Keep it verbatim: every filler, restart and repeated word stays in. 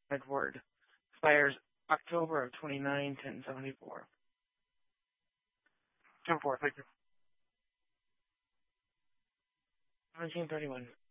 Edward. Expires October of twenty-nine, ten seventy-four. ten four, thank you. nineteen thirty-one.